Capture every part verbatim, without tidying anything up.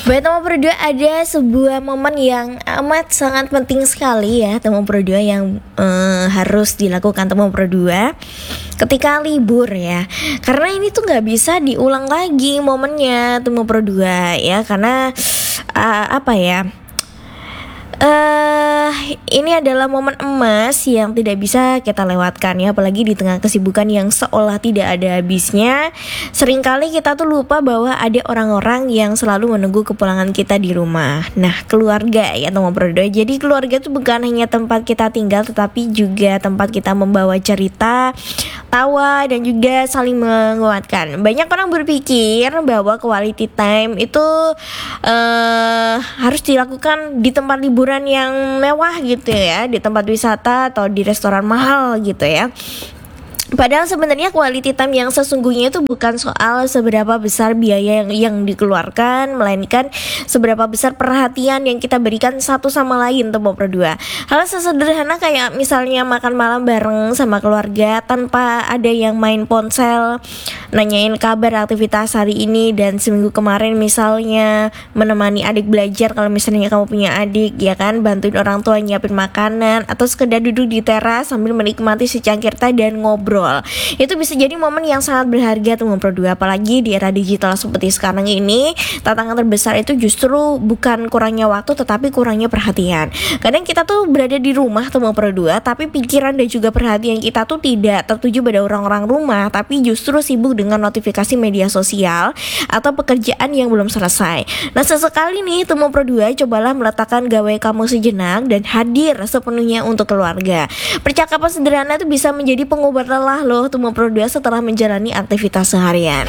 Baik teman berdua, ada sebuah momen yang amat sangat penting sekali ya teman berdua yang eh, harus dilakukan teman berdua ketika libur ya. Karena ini tuh nggak bisa diulang lagi momennya teman berdua ya, karena uh, apa ya? Uh, ini adalah momen emas yang tidak bisa kita lewatkan ya, apalagi di tengah kesibukan yang seolah tidak ada habisnya. Seringkali kita tuh lupa bahwa ada orang-orang yang selalu menunggu kepulangan kita di rumah. Nah, keluarga ya teman berdua. Jadi keluarga itu bukan hanya tempat kita tinggal, tetapi juga tempat kita membawa cerita, tawa, dan juga saling menguatkan. Banyak orang berpikir bahwa quality time itu uh, harus dilakukan di tempat liburan yang mewah gitu ya, di tempat wisata atau di restoran mahal gitu ya. Padahal sebenarnya quality time yang sesungguhnya itu bukan soal seberapa besar biaya yang, yang dikeluarkan, melainkan seberapa besar perhatian yang kita berikan satu sama lain teman berdua. Hal sesederhana kayak misalnya makan malam bareng sama keluarga tanpa ada yang main ponsel, nanyain kabar aktivitas hari ini dan seminggu kemarin, misalnya menemani adik belajar kalau misalnya kamu punya adik ya kan, bantuin orang tua nyiapin makanan, atau sekedar duduk di teras sambil menikmati secangkir teh dan ngobrol. Itu bisa jadi momen yang sangat berharga teman berdua, apalagi di era digital seperti sekarang ini. Tantangan terbesar itu justru bukan kurangnya waktu, tetapi kurangnya perhatian. Kadang kita tuh berada di rumah teman berdua, tapi pikiran dan juga perhatian kita tuh tidak tertuju pada orang-orang rumah, tapi justru sibuk dengan notifikasi media sosial atau pekerjaan yang belum selesai. Nah, sesekali nih teman berdua, cobalah meletakkan gawe kamu sejenak dan hadir sepenuhnya untuk keluarga. Percakapan sederhana itu bisa menjadi pengobat lelah loh teman berdua setelah menjalani aktivitas seharian.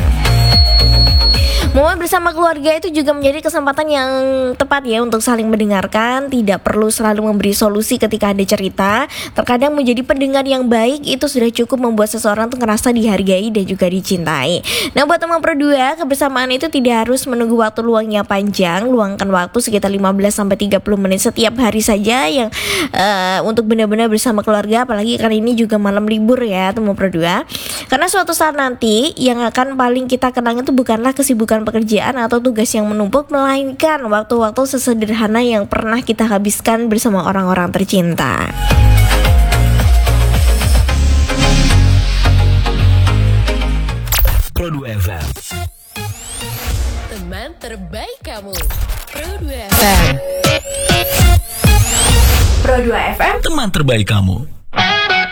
Momen bersama keluarga itu juga menjadi kesempatan yang tepat ya untuk saling mendengarkan. Tidak perlu selalu memberi solusi ketika ada cerita. Terkadang menjadi pendengar yang baik itu sudah cukup membuat seseorang tuh ngerasa dihargai dan juga dicintai. Nah, buat teman berdua, kebersamaan itu tidak harus menunggu waktu luangnya panjang. Luangkan waktu sekitar lima belas sampai tiga puluh menit setiap hari saja yang uh, untuk benar-benar bersama keluarga. Apalagi kali ini juga malam libur ya teman berdua. Karena suatu saat nanti yang akan paling kita kenang itu bukanlah kesibukan pekerjaan atau tugas yang menumpuk, melainkan waktu-waktu sesederhana yang pernah kita habiskan bersama orang-orang tercinta. Pro dua F M, teman terbaik kamu. Pro dua F M, Pro dua F M, teman terbaik kamu.